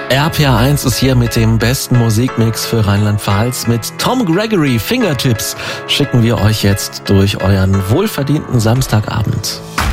RPR1 ist hier mit dem besten Musikmix für Rheinland-Pfalz. Mit Tom Gregory, Fingertips, schicken wir euch jetzt durch euren wohlverdienten Samstagabend.